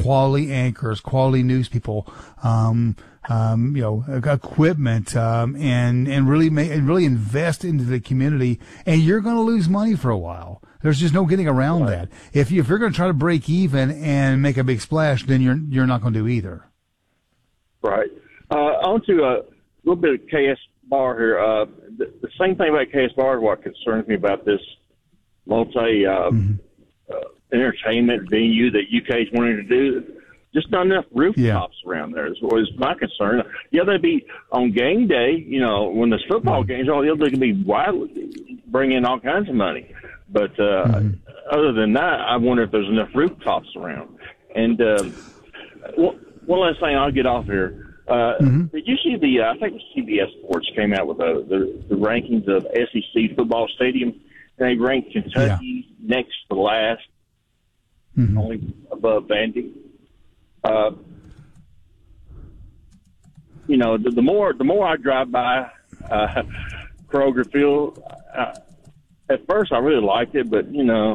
quality anchors, quality news people, equipment, and really invest into the community, and you're going to lose money for a while. There's just no getting around that. If you're going to try to break even and make a big splash, then you're not going to do either. Right. On to a little bit of KS Bar here. The same thing about KS Bar is what concerns me about this entertainment venue that UK's wanting to do. Just not enough rooftops around there is my concern. Yeah, they'd be on game day, when there's football games, they can be wildly bring in all kinds of money. But other than that, I wonder if there's enough rooftops around. And one last thing, I'll get off here. Did you see I think CBS Sports came out with the rankings of SEC football stadiums, and they ranked Kentucky next to last, only above Vandy. The more I drive by Kroger Field, at first I really liked it, but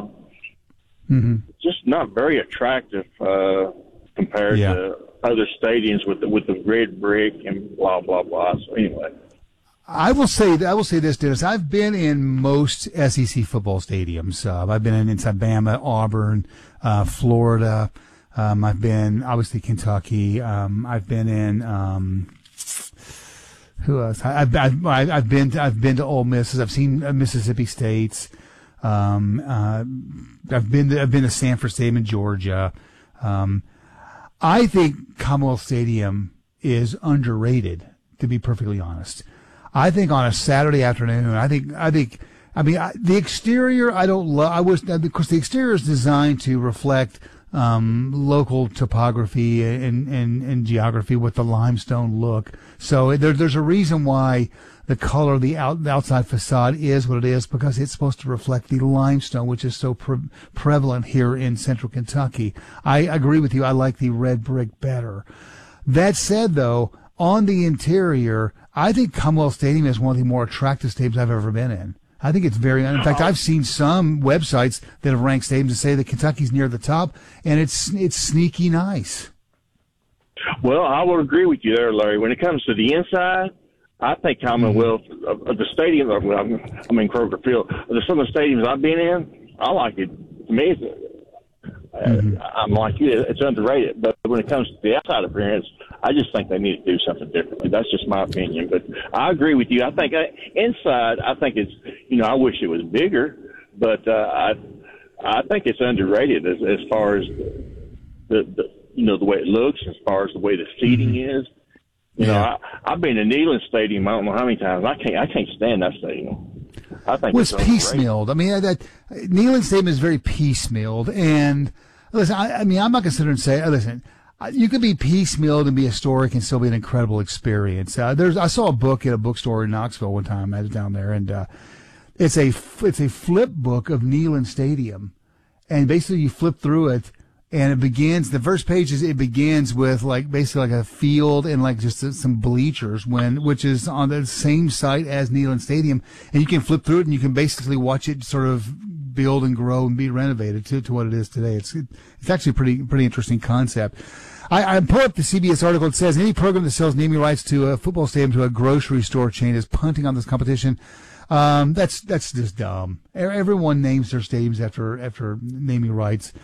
just not very attractive compared to other stadiums with the red brick and blah blah blah. So anyway, I will say this, Dennis. I've been in most SEC football stadiums. I've been inside Bama, Auburn, Florida. I've been obviously Kentucky. I've been in who else? I've been to Ole Miss. I've seen Mississippi State's. I've been to Sanford Stadium in Georgia. I think Commonwealth Stadium is underrated, to be perfectly honest. I think on a Saturday afternoon, the exterior I don't love. Because the exterior is designed to reflect local topography and geography with the limestone look. So there's a reason why the color of the outside facade is what it is, because it's supposed to reflect the limestone, which is so prevalent here in central Kentucky. I agree with you. I like the red brick better. That said, though, on the interior, I think Commonwealth Stadium is one of the more attractive stadiums I've ever been in. I think it's in fact, I've seen some websites that have ranked stadiums and say that Kentucky's near the top, and it's sneaky nice. Well, I would agree with you there, Larry. When it comes to the inside, I think Commonwealth, the stadium, Kroger Field, some of the stadiums I've been in, I like it. To me, I'm like you, it's underrated. But when it comes to the outside appearance, I just think they need to do something differently. That's just my opinion. But I agree with you. I think inside, I think it's, I wish it was bigger, but I think it's underrated as far as the way it looks, as far as the way the seating is. I've been to Neyland Stadium, I don't know how many times. I can't stand that stadium. I think it's piecemealed. I mean, that Neyland Stadium is very piecemealed. And listen, I'm not going to sit there and say, listen, you could be piecemealed and be historic and still be an incredible experience. I saw a book at a bookstore in Knoxville one time. I was down there, and it's a flip book of Neyland Stadium, and basically you flip through it. And it begins, the first page begins with basically a field and just some bleachers which is on the same site as Neyland Stadium. And you can flip through it and you can basically watch it sort of build and grow and be renovated to what it is today. It's actually a pretty interesting concept. I pulled up the CBS article. It says any program that sells naming rights to a football stadium to a grocery store chain is punting on this competition. That's just dumb. Everyone names their stadiums after naming rights.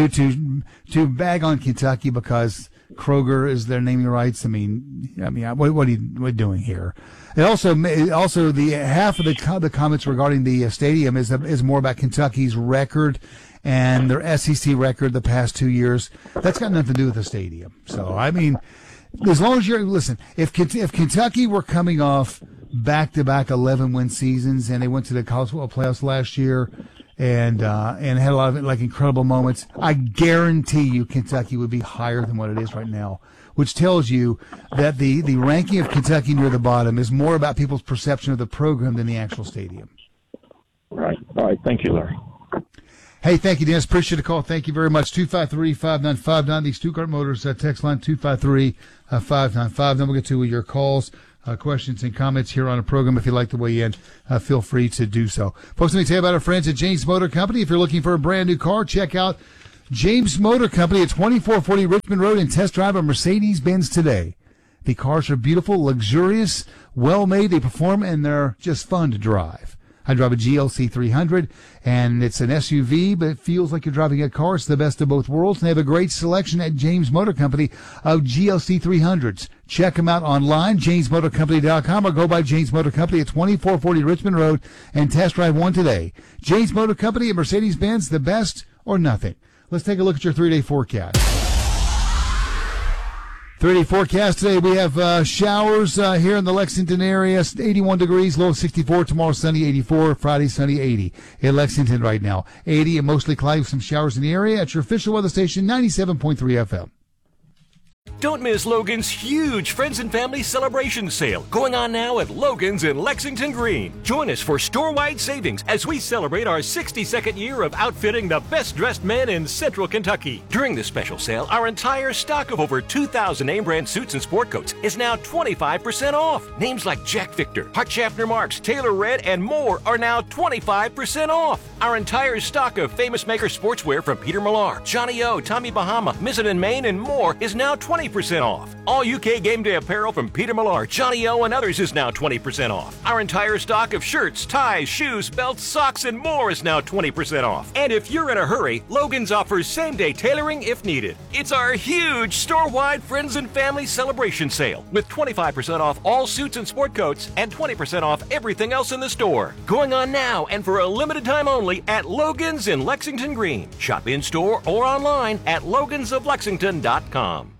To bag on Kentucky because Kroger is their naming rights. I mean, what are you doing here? And also the half of the comments regarding the stadium is more about Kentucky's record and their SEC record the past 2 years. That's got nothing to do with the stadium. So I mean, as long as if Kentucky were coming off back-to-back 11-win seasons, and they went to the college football playoffs last year, and had a lot of incredible moments, I guarantee you Kentucky would be higher than what it is right now, which tells you that the ranking of Kentucky near the bottom is more about people's perception of the program than the actual stadium. Right. All right. Thank you, Larry. Hey, thank you, Dennis. Appreciate the call. Thank you very much. 253-5959, the Stuttgart Motors text line, 253-5959. Then we'll get to your calls. Questions and comments here on the program. If you'd like to weigh in, feel free to do so. Folks, let me tell you about our friends at James Motor Company. If you're looking for a brand new car, check out James Motor Company at 2440 Richmond Road, and test drive a Mercedes-Benz today. The cars are beautiful, luxurious, well-made. They perform, and they're just fun to drive. I drive a GLC 300, and it's an SUV, but it feels like you're driving a car. It's the best of both worlds, and they have a great selection at James Motor Company of GLC 300s. Check them out online, jamesmotorcompany.com, or go by James Motor Company at 2440 Richmond Road and test drive one today. James Motor Company at Mercedes-Benz, the best or nothing. Let's take a look at your 3-day forecast. 3-day forecast today. We have showers here in the Lexington area. 81 degrees, low 64. Tomorrow sunny, 84. Friday sunny, 80. In Lexington right now, 80 and mostly cloudy with some showers in the area. At your official weather station, 97.3 FM. Don't miss Logan's huge Friends and Family Celebration Sale going on now at Logan's in Lexington Green. Join us for store-wide savings as we celebrate our 62nd year of outfitting the best-dressed men in Central Kentucky. During this special sale, our entire stock of over 2,000 name-brand suits and sport coats is now 25% off. Names like Jack Victor, Hart Schaffner Marks, Taylor Red, and more are now 25% off. Our entire stock of Famous Maker sportswear from Peter Millar, Johnny O, Tommy Bahama, Mizzen & Main, and more is now 20% off. All UK Game Day apparel from Peter Millar, Johnny O, and others is now 20% off. Our entire stock of shirts, ties, shoes, belts, socks, and more is now 20% off. And if you're in a hurry, Logan's offers same-day tailoring if needed. It's our huge store-wide Friends and Family Celebration Sale with 25% off all suits and sport coats and 20% off everything else in the store. Going on now and for a limited time only at Logan's in Lexington Green. Shop in-store or online at logansoflexington.com.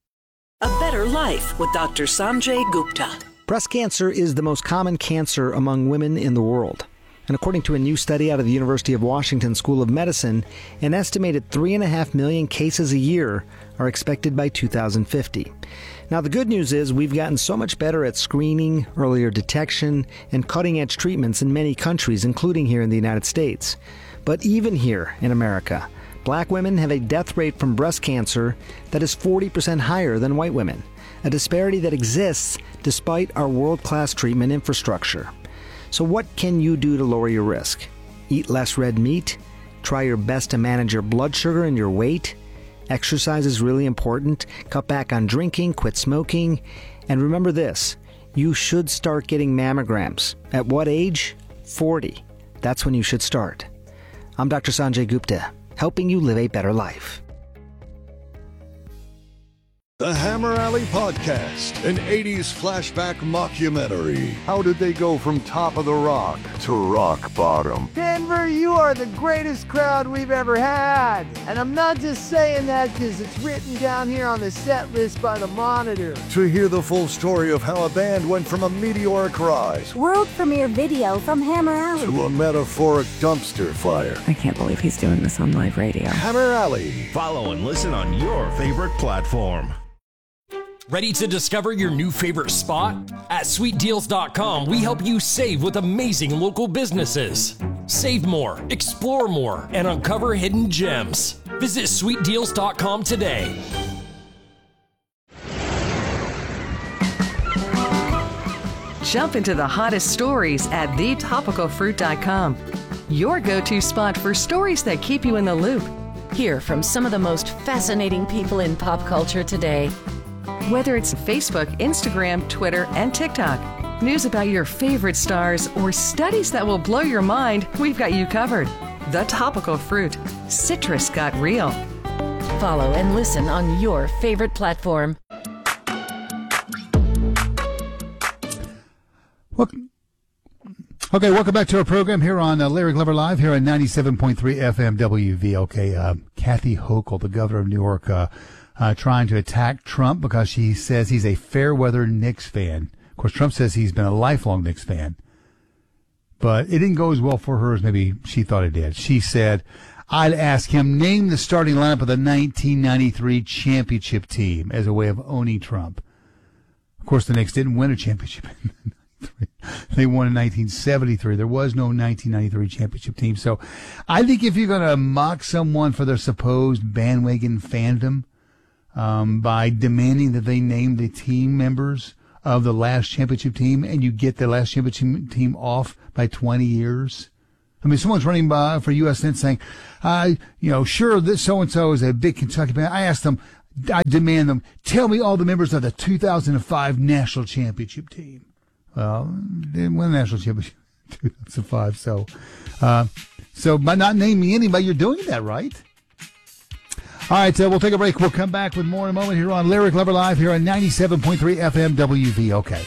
A Better Life with Dr. Sanjay Gupta. Breast cancer is the most common cancer among women in the world. And according to a new study out of the University of Washington School of Medicine, an estimated 3.5 million cases a year are expected by 2050. Now, the good news is we've gotten so much better at screening, earlier detection, and cutting-edge treatments in many countries, including here in the United States. But even here in America, Black women have a death rate from breast cancer that is 40% higher than white women, a disparity that exists despite our world-class treatment infrastructure. So what can you do to lower your risk? Eat less red meat? Try your best to manage your blood sugar and your weight? Exercise is really important. Cut back on drinking, quit smoking. And remember this, you should start getting mammograms. At what age? 40. That's when you should start. I'm Dr. Sanjay Gupta, helping you live a better life. The Hammer Alley Podcast, an 80s flashback mockumentary. How did they go from top of the rock to rock bottom? Denver, you are the greatest crowd we've ever had. And I'm not just saying that because it's written down here on the set list by the Monitor. To hear the full story of how a band went from a meteoric rise, world premiere video from Hammer Alley, to a metaphoric dumpster fire. I can't believe he's doing this on live radio. Hammer Alley. Follow and listen on your favorite platform. Ready to discover your new favorite spot? At sweetdeals.com, we help you save with amazing local businesses. Save more, explore more, and uncover hidden gems. Visit sweetdeals.com today. Jump into the hottest stories at thetopicalfruit.com. Your go-to spot for stories that keep you in the loop. Hear from some of the most fascinating people in pop culture today. Whether it's Facebook, Instagram, Twitter, and TikTok, news about your favorite stars, or studies that will blow your mind, we've got you covered. The Topical Fruit. Citrus got real. Follow and listen on your favorite platform. Welcome back to our program here on Larry Glover Live here on 97.3 FM WVLK. Kathy Hochul, the governor of New York, trying to attack Trump because she says he's a fair-weather Knicks fan. Of course, Trump says he's been a lifelong Knicks fan. But it didn't go as well for her as maybe she thought it did. She said, I'd ask him, name the starting lineup of the 1993 championship team as a way of owning Trump. Of course, the Knicks didn't win a championship in 1993. They won in 1973. There was no 1993 championship team. So I think if you're going to mock someone for their supposed bandwagon fandom, by demanding that they name the team members of the last championship team, and you get the last championship team off by 20 years. I mean, someone's running for U.S. Senate saying, sure, this so-and-so is a big Kentucky fan. I asked them, I demand them, tell me all the members of the 2005 national championship team. Well, they didn't win the national championship in 2005. So by not naming anybody, you're doing that, right? All right, we'll take a break. We'll come back with more in a moment here on Lyric Lover Live here on 97.3 FM WVOK.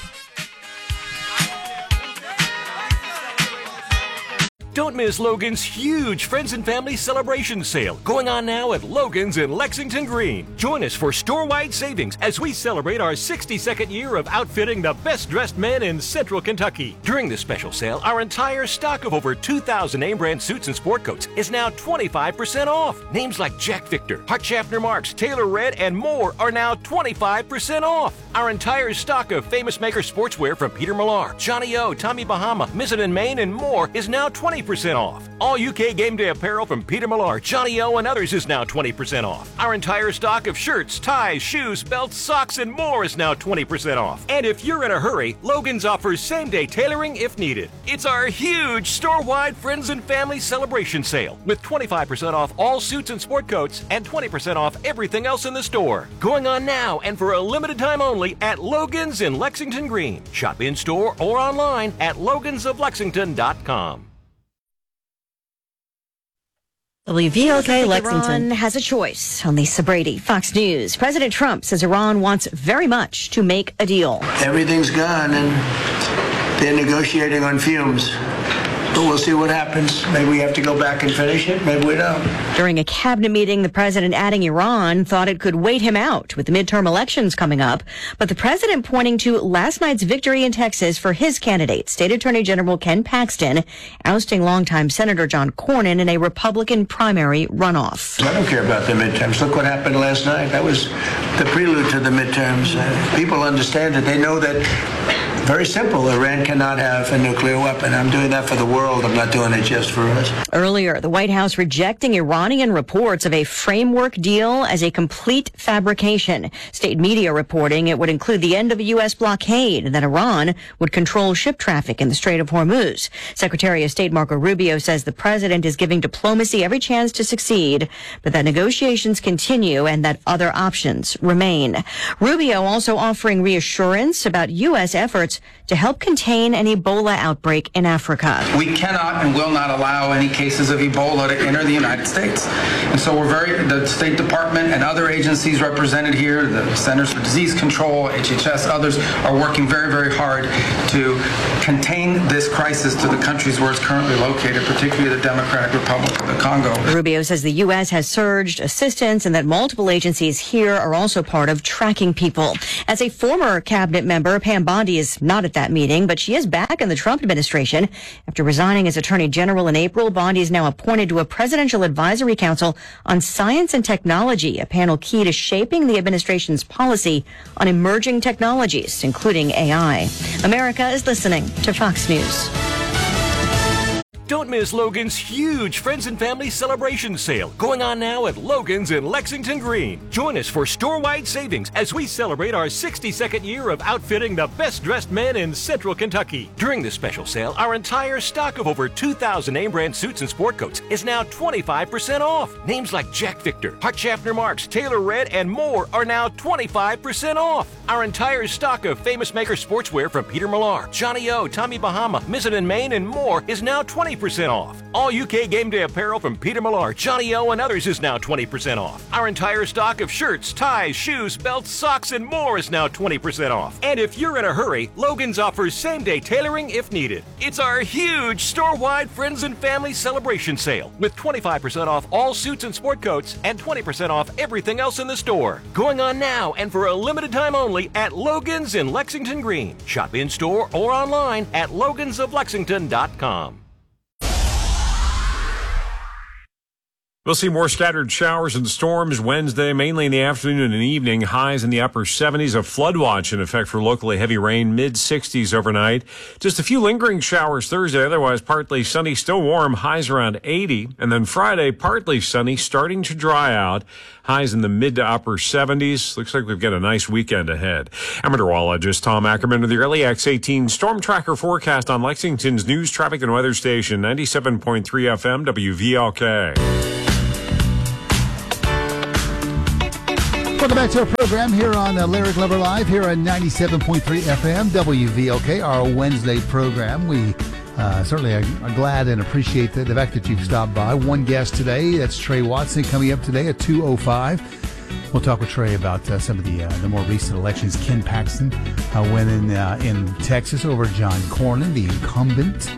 Don't miss Logan's huge Friends and Family Celebration Sale going on now at Logan's in Lexington Green. Join us for store-wide savings as we celebrate our 62nd year of outfitting the best-dressed men in Central Kentucky. During this special sale, our entire stock of over 2,000 name-brand suits and sport coats is now 25% off. Names like Jack Victor, Hart Schaffner Marks, Taylor Red, and more are now 25% off. Our entire stock of Famous Maker sportswear from Peter Millar, Johnny O, Tommy Bahama, Mizzen & Main, and more is now 20% off. All UK game day apparel from Peter Millar, Johnny O, and others is now 20% off. Our entire stock of shirts, ties, shoes, belts, socks, and more is now 20% off. And if you're in a hurry, Logan's offers same-day tailoring if needed. It's our huge store-wide Friends and Family Celebration Sale with 25% off all suits and sport coats and 20% off everything else in the store. Going on now and for a limited time only at Logan's in Lexington Green. Shop in-store or online at logansoflexington.com. WVOK Lexington. Iran has a choice. On Lisa Brady, Fox News. President Trump says Iran wants very much to make a deal. Everything's gone and they're negotiating on fumes. But we'll see what happens. Maybe we have to go back and finish it. Maybe we don't. During a cabinet meeting, the president adding Iran thought it could wait him out with the midterm elections coming up. But the president pointing to last night's victory in Texas for his candidate, State Attorney General Ken Paxton, ousting longtime Senator John Cornyn in a Republican primary runoff. I don't care about the midterms. Look what happened last night. That was the prelude to the midterms. People understand it. They know that. Very simple. Iran cannot have a nuclear weapon. I'm doing that for the world. I'm not doing it just for us. Earlier, the White House rejecting Iranian reports of a framework deal as a complete fabrication. State media reporting it would include the end of a U.S. blockade and that Iran would control ship traffic in the Strait of Hormuz. Secretary of State Marco Rubio says the president is giving diplomacy every chance to succeed, but that negotiations continue and that other options remain. Rubio also offering reassurance about U.S. efforts to help contain an Ebola outbreak in Africa. We cannot and will not allow any cases of Ebola to enter the United States. And so the State Department and other agencies represented here, the Centers for Disease Control, HHS, others are working very, very hard to contain this crisis to the countries where it's currently located, particularly the Democratic Republic of the Congo. Rubio says the U.S. has surged assistance and that multiple agencies here are also part of tracking people. As a former cabinet member, Pam Bondi is not at that meeting, but she is back in the Trump administration. After resigning as Attorney General in April, Bondi is now appointed to a Presidential Advisory Council on Science and Technology, a panel key to shaping the administration's policy on emerging technologies, including AI. America is listening to Fox News. Don't miss Logan's huge Friends and Family Celebration Sale going on now at Logan's in Lexington Green. Join us for store-wide savings as we celebrate our 62nd year of outfitting the best-dressed men in Central Kentucky. During this special sale, our entire stock of over 2,000 name-brand suits and sport coats is now 25% off. Names like Jack Victor, Hart Schaffner Marks, Taylor Red, and more are now 25% off. Our entire stock of Famous Maker sportswear from Peter Millar, Johnny O, Tommy Bahama, Mizzen & Main, and more is now 20% off. All UK game day apparel from Peter Millar, Johnny O, and others is now 20% off. Our entire stock of shirts, ties, shoes, belts, socks, and more is now 20% off. And if you're in a hurry, Logan's offers same-day tailoring if needed. It's our huge store-wide Friends and Family Celebration Sale with 25% off all suits and sport coats and 20% off everything else in the store. Going on now and for a limited time only at Logan's in Lexington Green. Shop in-store or online at logansoflexington.com. We'll see more scattered showers and storms Wednesday, mainly in the afternoon and evening. Highs in the upper 70s. A flood watch in effect for locally heavy rain, mid-60s overnight. Just a few lingering showers Thursday. Otherwise, partly sunny, still warm. Highs around 80. And then Friday, partly sunny, starting to dry out. Highs in the mid to upper 70s. Looks like we've got a nice weekend ahead. I'm meteorologist Tom Ackerman with the early X18 Storm Tracker forecast on Lexington's news, traffic, and weather station, 97.3 FM WVLK. Welcome back to our program here on Larry Glover Live here on 97.3 FM WVLK, our Wednesday program. We certainly are glad and appreciate the fact that you've stopped by. One guest today, that's Trey Watson, coming up today at 2:05. We'll talk with Trey about some of the more recent elections. Ken Paxton went in Texas over John Cornyn, the incumbent,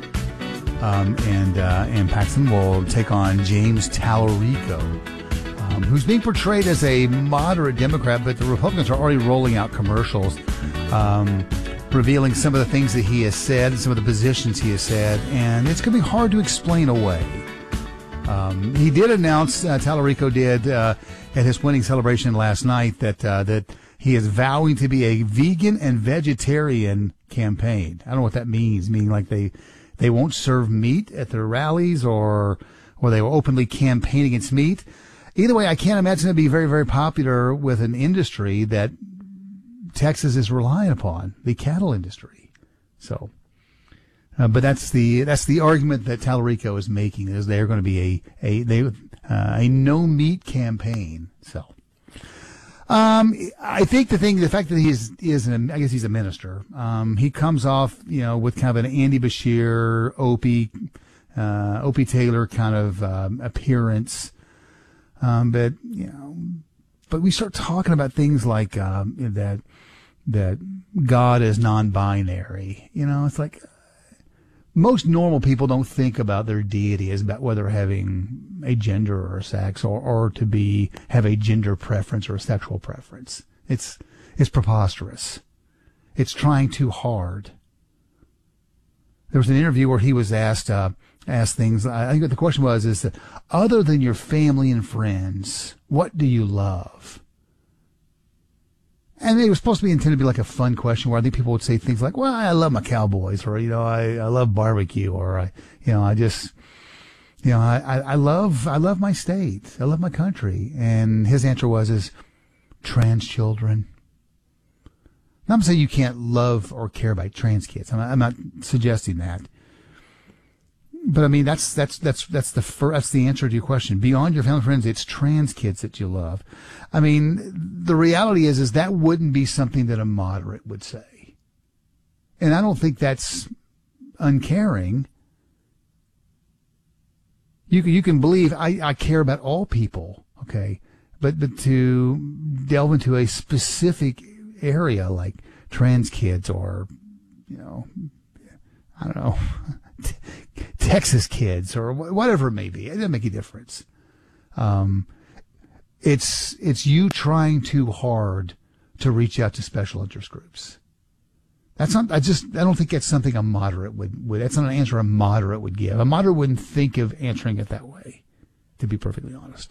and Paxton will take on James Tallarico, who's being portrayed as a moderate Democrat, but the Republicans are already rolling out commercials revealing some of the things that he has said and some of the positions he has said, and it's going to be hard to explain away. He did announce, Tallarico did, at his winning celebration last night, that he is vowing to be a vegan and vegetarian campaign. I don't know what that means, meaning like they won't serve meat at their rallies, or they will openly campaign against meat. Either way, I can't imagine it'd be very, very popular with an industry that Texas is relying upon, the cattle industry. So, but that's the argument that Tallarico is making, is they're going to be a no meat campaign. So, I think the fact that I guess he's a minister. He comes off, with kind of an Andy Bashir, Opie Taylor kind of appearance. But we start talking about things like that God is non-binary. It's like most normal people don't think about their deity as about whether having a gender or a sex, or to have a gender preference or a sexual preference. It's preposterous. It's trying too hard. There was an interview where he was asked things. I think what the question is that other than your family and friends, what do you love? And it was supposed to be intended to be like a fun question where I think people would say things like, well, I love my Cowboys, or, I love barbecue, or I love my state. I love my country. And his answer is trans children. Now, I'm saying you can't love or care about trans kids. I'm not suggesting that. But I mean, that's the answer to your question. Beyond your family and friends, it's trans kids that you love. I mean, the reality is that wouldn't be something that a moderate would say. And I don't think that's uncaring. You can believe I care about all people, okay? But to delve into a specific area like trans kids, or, I don't know, Texas kids, or whatever it may be, it doesn't make a difference. It's you trying too hard to reach out to special interest groups. That's not. I don't think that's something a moderate would. That's not an answer a moderate would give. A moderate wouldn't think of answering it that way, to be perfectly honest.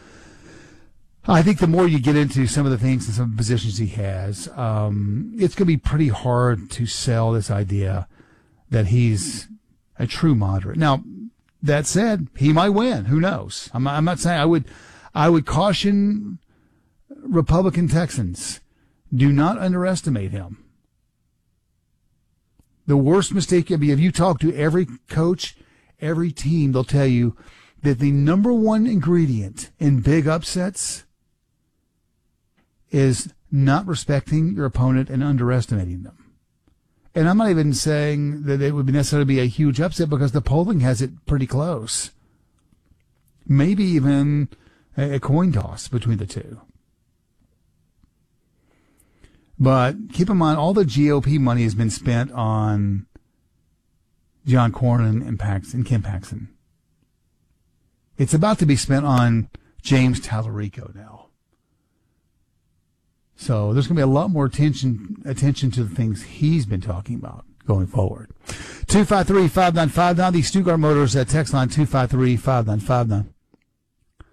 I think the more you get into some of the things and some of the positions he has, it's going to be pretty hard to sell this idea that he's a true moderate. Now, that said, he might win. Who knows? I'm not saying I would caution Republican Texans, do not underestimate him. The worst mistake, if you talk to every coach, every team, they'll tell you that the number one ingredient in big upsets is not respecting your opponent and underestimating them. And I'm not even saying that it would necessarily be a huge upset, because the polling has it pretty close. Maybe even a coin toss between the two. But keep in mind, all the GOP money has been spent on John Cornyn and Ken Paxton. It's about to be spent on James Tallarico now. So there's going to be a lot more attention to the things he's been talking about going forward. 253-5959, the Stuttgart Motors text line 253-5959.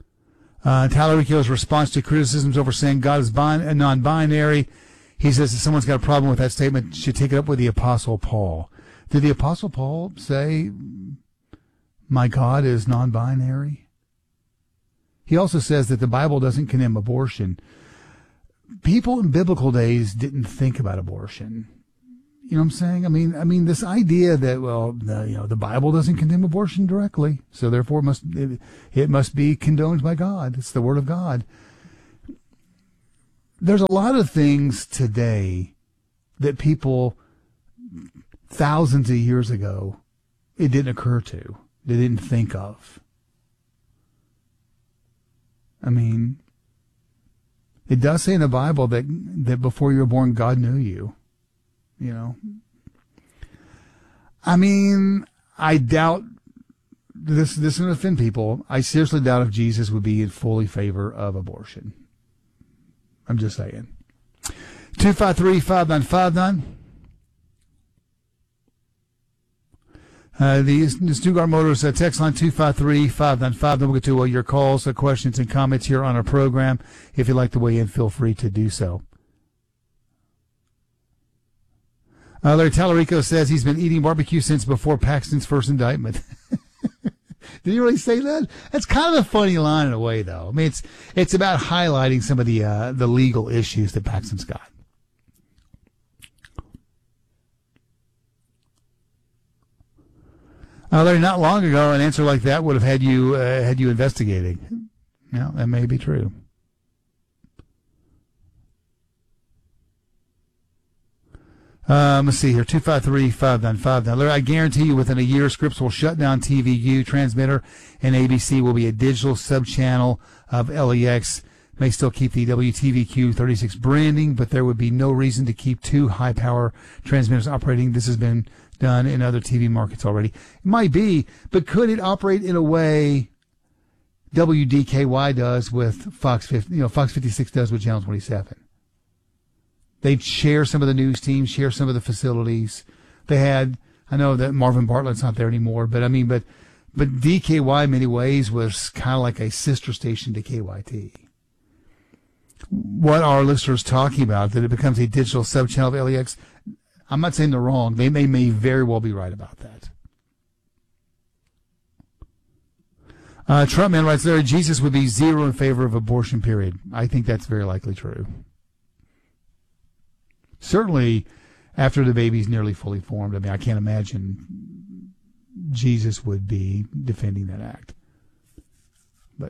Tallarico's response to criticisms over saying God is non-binary, he says if someone's got a problem with that statement, should take it up with the Apostle Paul. Did the Apostle Paul say, my God is non-binary? He also says that the Bible doesn't condemn abortion. People in biblical days didn't think about abortion. You know what I'm saying? I mean, this idea that, well, the Bible doesn't condemn abortion directly, so therefore it must be condoned by God. It's the Word of God. There's a lot of things today that people thousands of years ago, it didn't occur to. They didn't think of. I mean, it does say in the Bible that before you were born, God knew you. You know, I mean, I doubt this is going to offend people. I seriously doubt if Jesus would be in fully favor of abortion. I'm just saying. 253-5959. The Stuttgart Motors text line 253-595. Then we'll get to your calls, questions, and comments here on our program. If you'd like to weigh in, feel free to do so. Larry Tallarico says he's been eating barbecue since before Paxton's first indictment. Did he really say that? That's kind of a funny line in a way, though. I mean, it's about highlighting some of the legal issues that Paxton's got. Larry, not long ago, an answer like that would have had you investigating. You know, that may be true. Let's see here, 253-595. Now, Larry, I guarantee you within a year, Scripps will shut down TVU transmitter, and ABC will be a digital sub-channel of LEX. May still keep the WTVQ 36 branding, but there would be no reason to keep two high-power transmitters operating. This has been done in other TV markets already. It might be, but could it operate in a way WDKY does with Fox 50? Fox 56 does with Channel 27. They'd share some of the news teams, share some of the facilities. They had, I know that Marvin Bartlett's not there anymore, but DKY in many ways was kind of like a sister station to KYT. What are listeners talking about? That it becomes a digital sub-channel of LEX? I'm not saying they're wrong. They may very well be right about that. Trumpman writes there, Jesus would be zero in favor of abortion, period. I think that's very likely true. Certainly after the baby's nearly fully formed. I mean, I can't imagine Jesus would be defending that act. But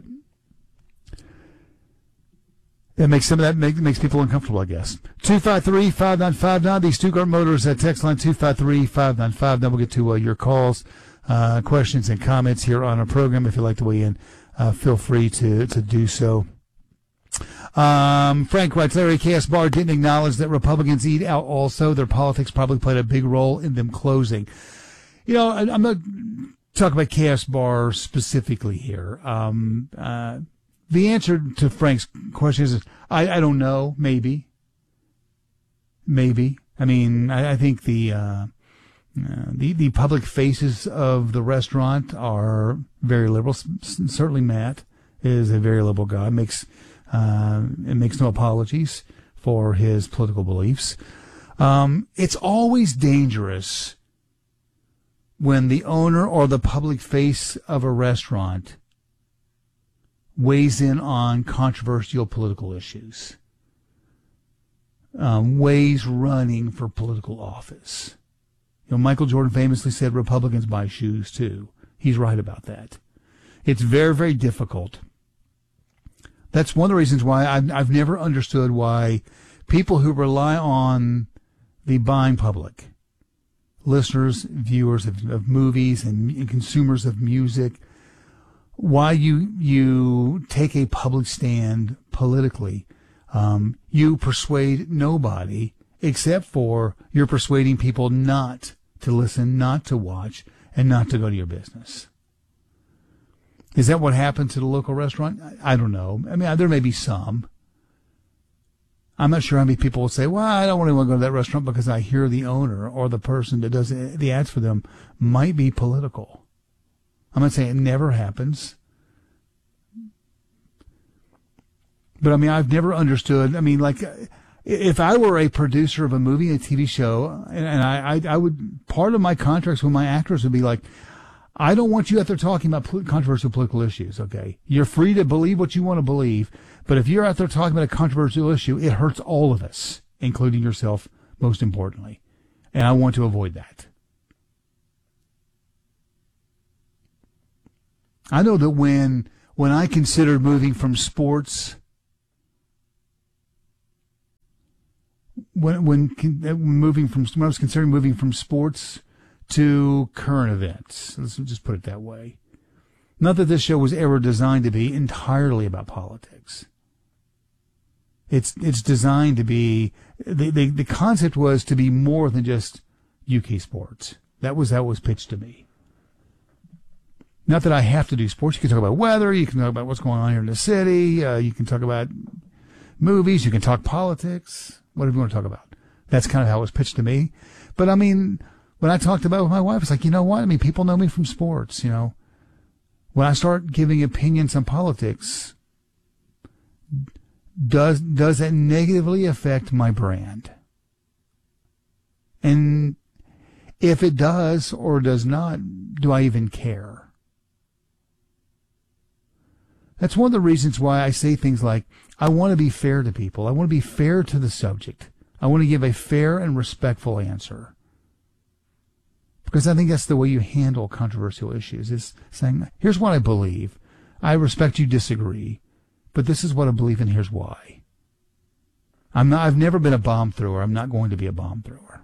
that makes makes people uncomfortable, I guess. 253-5959. The Stuttgart Motors text line 253-595. Then we'll get to your calls, questions, and comments here on our program. If you'd like to weigh in, feel free to do so. Frank writes, Larry, K.S. Barr didn't acknowledge that Republicans eat out also. Their politics probably played a big role in them closing. You know, I'm not talking about K.S. Barr specifically here. The answer to Frank's question is, I don't know, maybe. I mean, I think the public faces of the restaurant are very liberal. Certainly Matt is a very liberal guy. It makes no apologies for his political beliefs. It's always dangerous when the owner or the public face of a restaurant weighs in on controversial political issues, weighs running for political office. Michael Jordan famously said Republicans buy shoes too. He's right about that. It's very, very difficult. That's one of the reasons why I've never understood why people who rely on the buying public, listeners, viewers of movies and consumers of music, why you take a public stand politically. You persuade nobody except for you're persuading people not to listen, not to watch, and not to go to your business. Is that what happened to the local restaurant? I don't know. I mean, there may be some. I'm not sure how many people will say, well, I don't really want to go to that restaurant because I hear the owner or the person that does the ads for them might be political. I'm not saying it never happens. But I mean, I've never understood. I mean, like, if I were a producer of a movie, a TV show, and I would, part of my contracts with my actors would be like, I don't want you out there talking about controversial political issues, okay? You're free to believe what you want to believe, but if you're out there talking about a controversial issue, it hurts all of us, including yourself, most importantly. And I want to avoid that. I know that when I considered moving from sports, when I was considering moving from sports to current events, let's just put it that way. Not that this show was ever designed to be entirely about politics. It's designed to be, the concept was to be more than just UK sports. That was pitched to me. Not that I have to do sports. You can talk about weather. You can talk about what's going on here in the city. You can talk about movies. You can talk politics. Whatever you want to talk about. That's kind of how it was pitched to me. But I mean, when I talked about it with my wife, it's like, you know what? I mean, people know me from sports, you know. When I start giving opinions on politics, does that negatively affect my brand? And if it does or does not, do I even care? That's one of the reasons why I say things like, I want to be fair to people. I want to be fair to the subject. I want to give a fair and respectful answer. Because I think that's the way you handle controversial issues, is saying, here's what I believe. I respect you disagree, but this is what I believe and here's why. I've never been a bomb thrower. I'm not going to be a bomb thrower.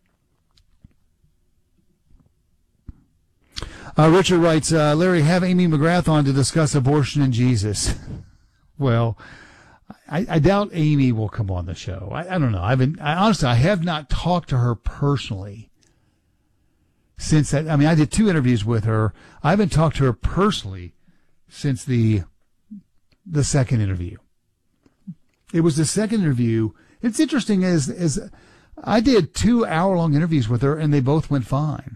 Richard writes, Larry, have Amy McGrath on to discuss abortion and Jesus. Well, I doubt Amy will come on the show. I don't know. Honestly, I have not talked to her personally since that. I mean, I did 2 interviews with her. I haven't talked to her personally since the second interview. It was the second interview. It's interesting is I did 2 hour-long interviews with her, and they both went fine.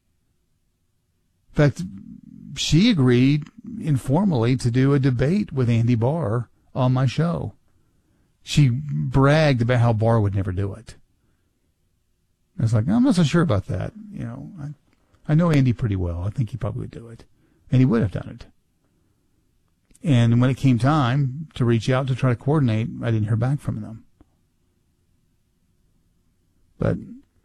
In fact, she agreed informally to do a debate with Andy Barr on my show. She bragged about how Barr would never do it. I was like, I'm not so sure about that. You know, I know Andy pretty well. I think he probably would do it. And he would have done it. And when it came time to reach out to try to coordinate, I didn't hear back from them. But...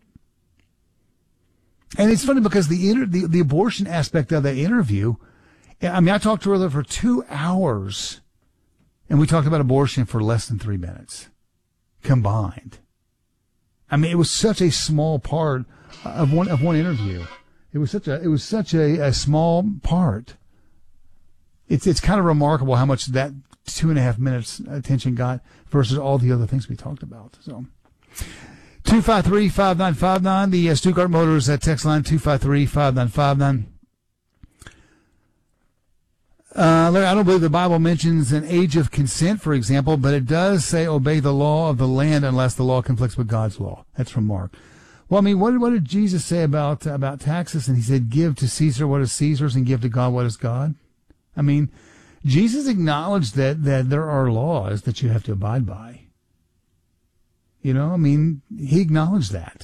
And it's funny because the abortion aspect of that interview, I mean, I talked to her for 2 hours, and we talked about abortion for less than 3 minutes combined. I mean, it was such a small part of one interview. It was such a small part. It's kind of remarkable how much that 2.5 minutes attention got versus all the other things we talked about. So. 253-5959, the Stuttgart Motors text line, 253-5959. Larry, I don't believe the Bible mentions an age of consent, for example, but it does say obey the law of the land unless the law conflicts with God's law. That's from Mark. Well, I mean, what did Jesus say about taxes? And he said, give to Caesar what is Caesar's and give to God what is God. I mean, Jesus acknowledged that there are laws that you have to abide by. You know, I mean, he acknowledged that.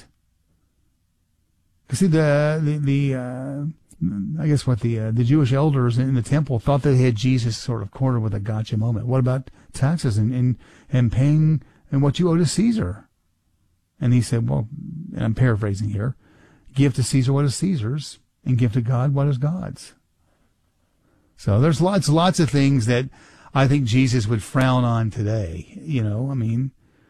See, the Jewish elders in the temple thought they had Jesus sort of cornered with a gotcha moment. What about taxes and paying and what you owe to Caesar? And he said, well, and I'm paraphrasing here, give to Caesar what is Caesar's and give to God what is God's. So there's lots of things that I think Jesus would frown on today. You know, I mean,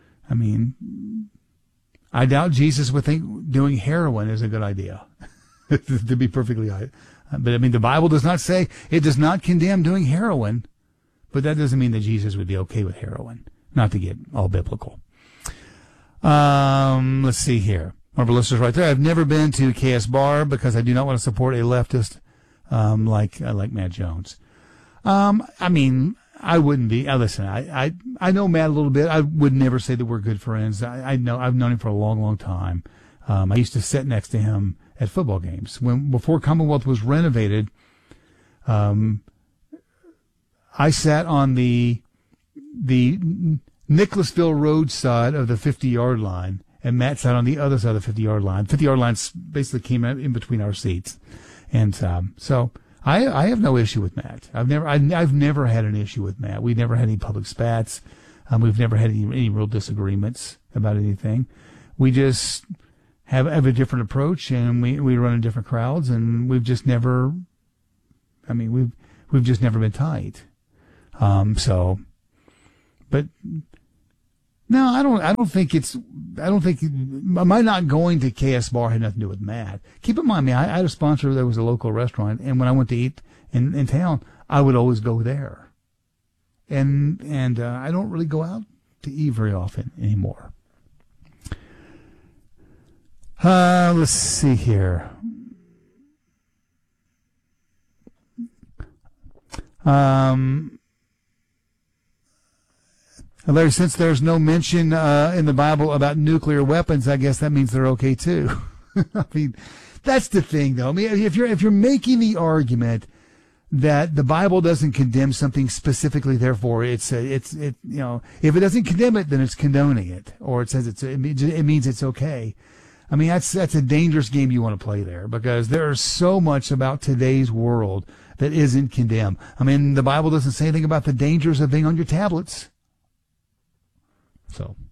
I doubt Jesus would think doing heroin is a good idea, to be perfectly honest. But I mean, the Bible does not say, it does not condemn doing heroin, but that doesn't mean that Jesus would be okay with heroin, not to get all biblical. Let's see here. One of our listeners right there. I've never been to KS Bar because I do not want to support a leftist, like Matt Jones. I mean, I wouldn't be. Listen, I know Matt a little bit. I would never say that we're good friends. I've known him for a long, long time. I used to sit next to him at football games before Commonwealth was renovated. I sat on the Nicholasville Road side of the 50-yard line, and Matt sat on the other side of the 50-yard line. 50-yard line basically came out in between our seats, and so I have no issue with Matt. I've never had an issue with Matt. We've never had any public spats. We've never had any real disagreements about anything. We just have a different approach, and we run in different crowds, and we've just never. I mean, we've just never been tight. But no, I don't think my not going to KS Bar had nothing to do with Matt. Keep in mind, I had a sponsor that was a local restaurant, and when I went to eat in town, I would always go there. And I don't really go out to eat very often anymore. Let's see here. Larry, since there's no mention in the Bible about nuclear weapons, I guess that means they're okay too. I mean, that's the thing, though. I mean, if you're making the argument that the Bible doesn't condemn something specifically, therefore if it doesn't condemn it, then it's condoning it, or it says it means it's okay. I mean, that's a dangerous game you want to play there, because there's so much about today's world that isn't condemned. I mean, the Bible doesn't say anything about the dangers of being on your tablets. So,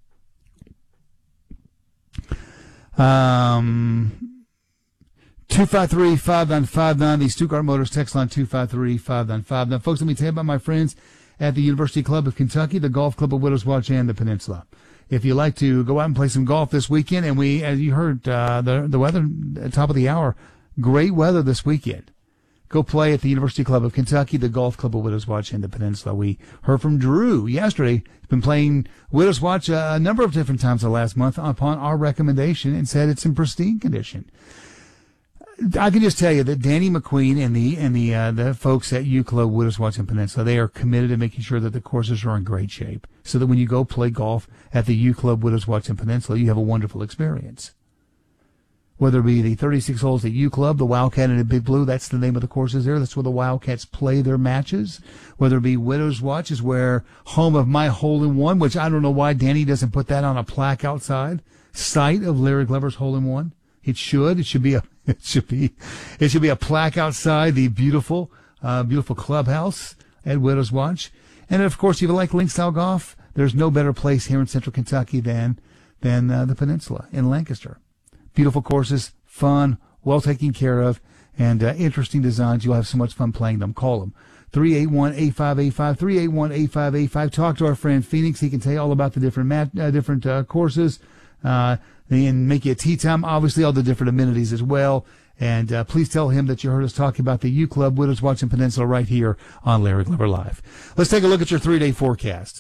253-5959, the Stuttgart Motors text line 253-5959. Folks, let me tell you about my friends at the University Club of Kentucky, the Golf Club of Widows Watch, and the Peninsula. If you like to go out and play some golf this weekend, and as you heard, the weather at the top of the hour, great weather this weekend. Go play at the University Club of Kentucky, the Golf Club of Widows Watch, and the Peninsula. We heard from Drew yesterday. He's been playing Widows Watch a number of different times the last month upon our recommendation, and said it's in pristine condition. I can just tell you that Danny McQueen and the folks at U Club Widows Watch and Peninsula, they are committed to making sure that the courses are in great shape, so that when you go play golf at the U Club Widows Watch and Peninsula, you have a wonderful experience. Whether it be the 36 holes at U Club, the Wildcat and the Big Blue, that's the name of the courses there. That's where the Wildcats play their matches. Whether it be Widows Watch, is where home of my hole-in-one, which I don't know why Danny doesn't put that on a plaque outside, site of Larry Glover's hole-in-one. It should be a plaque outside the beautiful clubhouse at Widows Watch. And of course, if you like link style golf, there's no better place here in Central Kentucky than the Peninsula in Lancaster. Beautiful courses, fun, well taken care of, and interesting designs. You'll have so much fun playing them. Call them. 381-8585, 381-8585. Talk to our friend Phoenix. He can tell you all about the different courses. And make you a tee time. Obviously, all the different amenities as well. And please tell him that you heard us talking about the U Club Widows Watch and Peninsula right here on Larry Glover Live. Let's take a look at your 3-day forecast.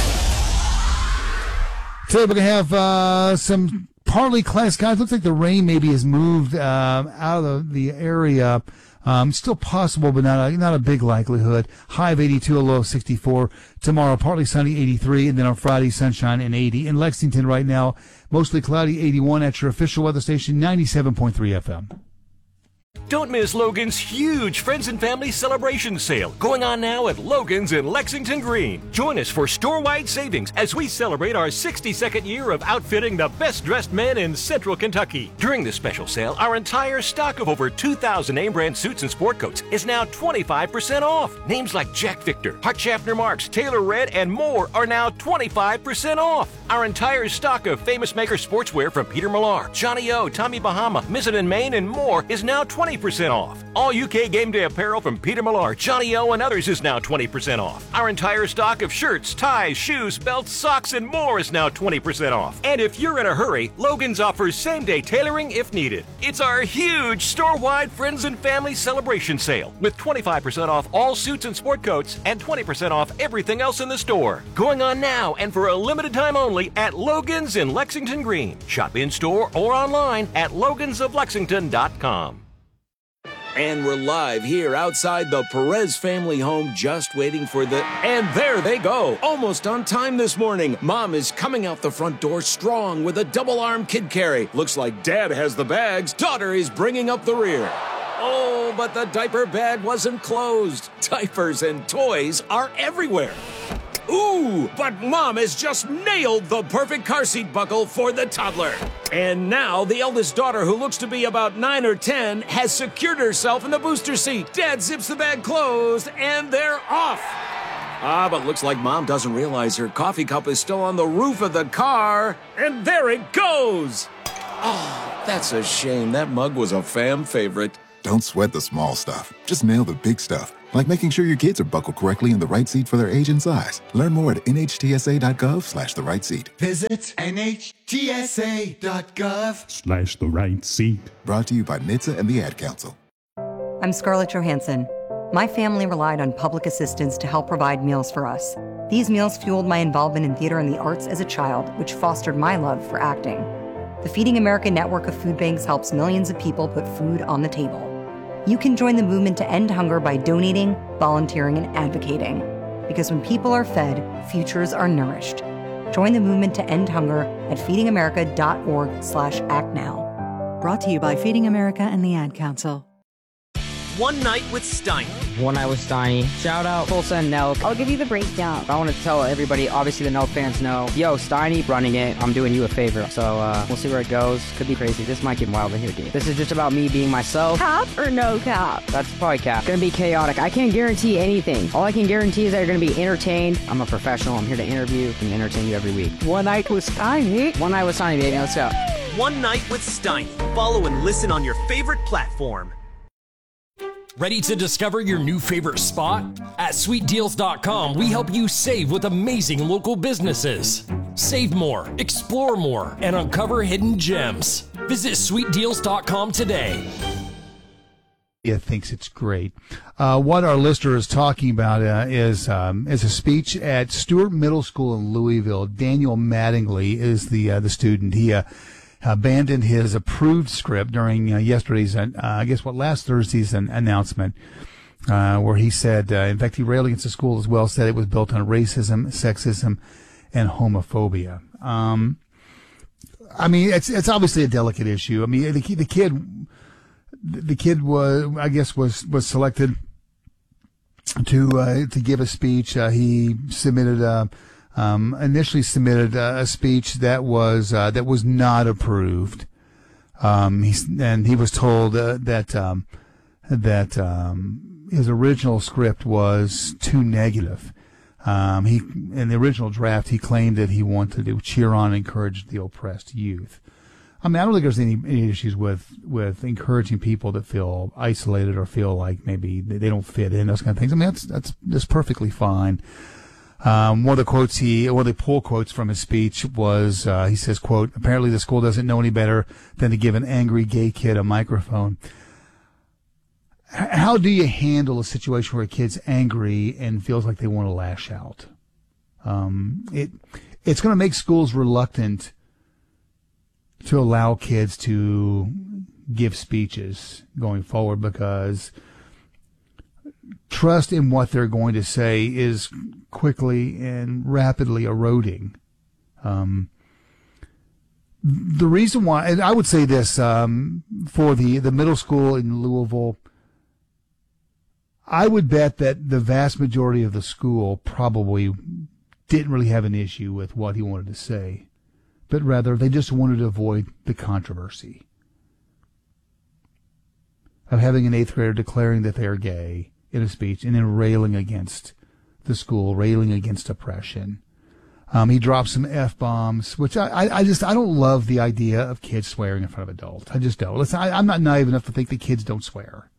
Today we're going to have some partly cloudy skies. Looks like the rain maybe has moved out of the area. Still possible, but not a big likelihood. High of 82, a low of 64. Tomorrow, partly sunny, 83, and then on Friday, sunshine and 80. In Lexington right now, mostly cloudy, 81 at your official weather station, 97.3 FM. Don't miss Logan's huge Friends and Family Celebration Sale going on now at Logan's in Lexington Green. Join us for store-wide savings as we celebrate our 62nd year of outfitting the best-dressed men in Central Kentucky. During this special sale, our entire stock of over 2,000 name-brand suits and sport coats is now 25% off. Names like Jack Victor, Hart Schaffner Marks, Taylor Red, and more are now 25% off. Our entire stock of Famous Maker sportswear from Peter Millar, Johnny O, Tommy Bahama, Mizzen & Main, and more is now 20% off. All UK game day apparel from Peter Millar, Johnny O, and others is now 20% off. Our entire stock of shirts, ties, shoes, belts, socks, and more is now 20% off. And if you're in a hurry, Logan's offers same-day tailoring if needed. It's our huge store-wide Friends and Family Celebration Sale with 25% off all suits and sport coats and 20% off everything else in the store. Going on now and for a limited time only at Logan's in Lexington Green. Shop in-store or online at logansoflexington.com. And we're live here outside the Perez family home, just waiting for and there they go. Almost on time this morning. Mom is coming out the front door strong with a double-arm kid carry. Looks like Dad has the bags. Daughter is bringing up the rear. Oh, but the diaper bag wasn't closed. Diapers and toys are everywhere. Ooh, but Mom has just nailed the perfect car seat buckle for the toddler. And now the eldest daughter, who looks to be about 9 or 10, has secured herself in the booster seat. Dad zips the bag closed, and they're off. But looks like Mom doesn't realize her coffee cup is still on the roof of the car. And there it goes. Oh, that's a shame. That mug was a fam favorite. Don't sweat the small stuff. Just nail the big stuff. Like making sure your kids are buckled correctly in the right seat for their age and size. Learn more at nhtsa.gov/the right seat. Visit nhtsa.gov/the right seat. Brought to you by NHTSA and the Ad Council. I'm Scarlett Johansson. My family relied on public assistance to help provide meals for us. These meals fueled my involvement in theater and the arts as a child, which fostered my love for acting. The Feeding America network of food banks helps millions of people put food on the table. You can join the movement to end hunger by donating, volunteering, and advocating. Because when people are fed, futures are nourished. Join the movement to end hunger at feedingamerica.org/actnow. Brought to you by Feeding America and the Ad Council. One Night with Steiny. One Night with Steiny. Shout out Tulsa and Nelk. I'll give you the breakdown. I want to tell everybody, obviously the Nelk fans know, yo, Steiny running it, I'm doing you a favor. So we'll see where it goes. Could be crazy. This might get wild in here, dude. This is just about me being myself. Cap or no cap? That's probably cap. Gonna be chaotic. I can't guarantee anything. All I can guarantee is that you're gonna be entertained. I'm a professional. I'm here to interview and entertain you every week. One Night with Steiny. One Night with Steiny, baby. Let's go. One Night with Steiny. Follow and listen on your favorite platform. Ready to discover your new favorite spot? At sweetdeals.com, we help you save with amazing local businesses. Save more, explore more, and uncover hidden gems. Visit sweetdeals.com today. Thinks it's great. What our listener is talking about is a speech at Stewart Middle School in Louisville. Daniel Mattingly is the student. He abandoned his approved script during yesterday's, last Thursday's announcement, where he said, in fact, he railed against the school as well, said it was built on racism, sexism, and homophobia. It's obviously a delicate issue. I mean, the kid was selected to give a speech. He submitted initially submitted a speech that was not approved. He was told that his original script was too negative. In the original draft, he claimed that he wanted to cheer on and encourage the oppressed youth. I mean, I don't think there's any issues with encouraging people that feel isolated or feel like maybe they don't fit in, those kind of things. I mean, that's perfectly fine. One of the pull quotes from his speech was, he says, quote, "Apparently the school doesn't know any better than to give an angry gay kid a microphone." How do you handle a situation where a kid's angry and feels like they want to lash out? It's going to make schools reluctant to allow kids to give speeches going forward, because trust in what they're going to say is quickly and rapidly eroding. The reason why, and I would say this, for the middle school in Louisville, I would bet that the vast majority of the school probably didn't really have an issue with what he wanted to say, but rather they just wanted to avoid the controversy of having an 8th grader declaring that they are gay in a speech and then railing against the school, railing against oppression. He dropped some F-bombs, which I don't love the idea of kids swearing in front of adults. I just don't. Listen, I'm not naive enough to think that kids don't swear.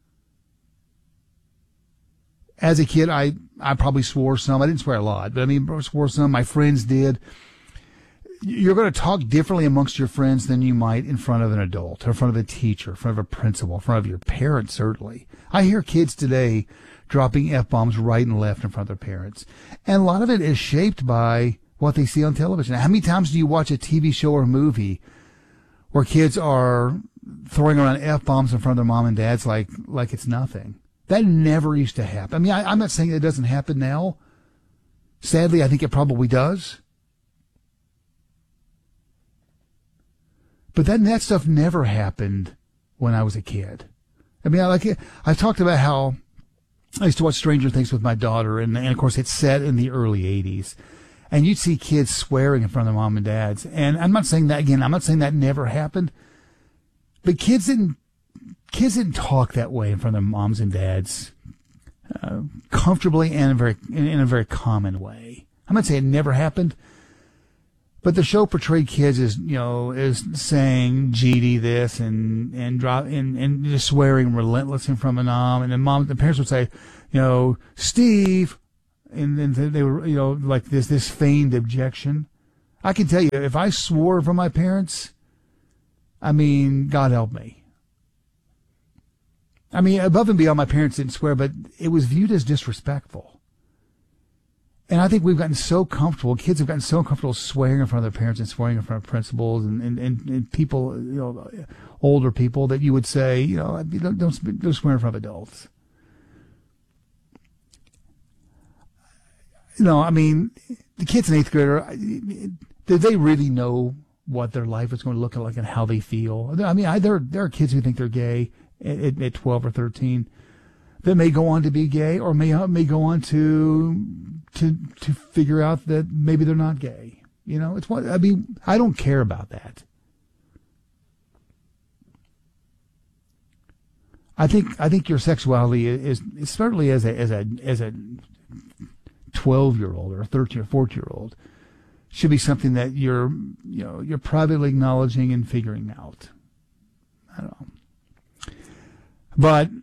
As a kid, I probably swore some. I didn't swear a lot, but I swore some. My friends did. You're going to talk differently amongst your friends than you might in front of an adult, or in front of a teacher, in front of a principal, in front of your parents, certainly. I hear kids today dropping F-bombs right and left in front of their parents. And a lot of it is shaped by what they see on television. How many times do you watch a TV show or movie where kids are throwing around F-bombs in front of their mom and dads like it's nothing? That never used to happen. I mean, I'm not saying it doesn't happen now. Sadly, I think it probably does. But that stuff never happened when I was a kid. I mean, I've talked about how I used to watch Stranger Things with my daughter, and of course it's set in the early 80s. And you'd see kids swearing in front of their mom and dads. And I'm not saying that, again, I'm not saying that never happened, but kids didn't talk that way in front of their moms and dads comfortably and in a very common way. I'm not saying it never happened, but the show portrayed kids as, as saying GD this and just swearing relentless in front of mom, and then the parents would say, Steve, and then they were, like this feigned objection. I can tell you, if I swore from my parents, I mean, God help me. I mean, above and beyond, my parents didn't swear, but it was viewed as disrespectful. And I think we've gotten so comfortable, kids have gotten so comfortable swearing in front of their parents and swearing in front of principals and people, older people, that you would say, don't swear in front of adults. I mean, the kids in 8th grade, did they really know what their life is going to look like and how they feel? I mean, there are kids who think they're gay at 12 or 13 that may go on to be gay, or may go on to figure out that maybe they're not gay. I don't care about that. I think your sexuality is certainly as a 12-year-old or a 13 or 14-year-old should be something that you're privately acknowledging and figuring out. I don't know. But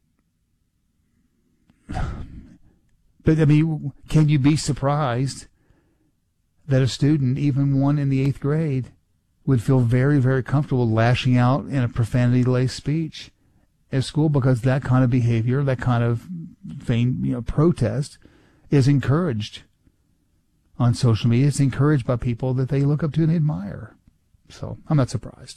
I mean, can you be surprised that a student, even one in the 8th grade, would feel very, very comfortable lashing out in a profanity-laced speech at school, because that kind of behavior, that kind of protest is encouraged on social media. It's encouraged by people that they look up to and admire. So I'm not surprised.